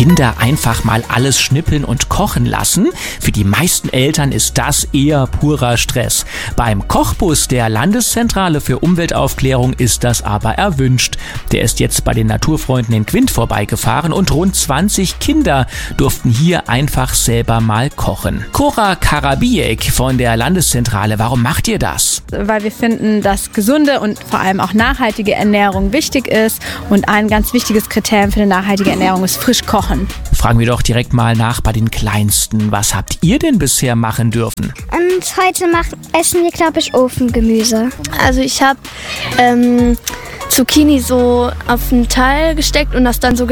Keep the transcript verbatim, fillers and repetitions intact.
Kinder einfach mal alles schnippeln und kochen lassen? Für die meisten Eltern ist das eher purer Stress. Beim Kochbus der Landeszentrale für Umweltaufklärung ist das aber erwünscht. Der ist jetzt bei den Naturfreunden in Quint vorbeigefahren und rund zwanzig Kinder durften hier einfach selber mal kochen. Cora Karabijek von der Landeszentrale, warum macht ihr das? Weil wir finden, dass gesunde und vor allem auch nachhaltige Ernährung wichtig ist und ein ganz wichtiges Kriterium für eine nachhaltige Ernährung ist frisch kochen. Fragen wir doch direkt mal nach bei den Kleinsten. Was habt ihr denn bisher machen dürfen? Und heute machen, essen wir, glaube ich, Ofengemüse. Also ich habe ähm, Zucchini so auf einen Teil gesteckt und das dann so